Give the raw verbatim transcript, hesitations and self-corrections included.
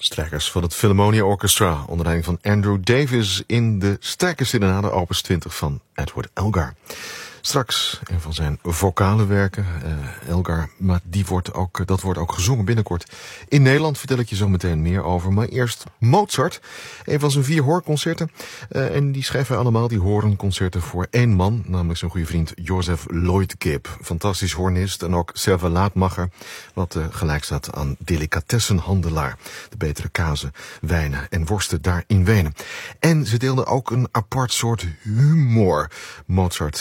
Strijkers van het Philharmonia Orchestra onder leiding van Andrew Davis in de Strijkerserenade opus twintig van Edward Elgar. Straks een van zijn vocale werken, uh, Elgar, maar die wordt ook, dat wordt ook gezongen binnenkort. In Nederland vertel ik je zo meteen meer over. Maar eerst Mozart, een van zijn vier hoorconcerten. Uh, en die schrijven allemaal die hoornconcerten voor één man, namelijk zijn goede vriend Joseph Leutkep. Fantastisch hoornist en ook servelaatmacher, wat uh, gelijk staat aan delicatessenhandelaar. De betere kazen, wijnen en worsten daar in Wenen. En ze deelden ook een apart soort humor. Mozart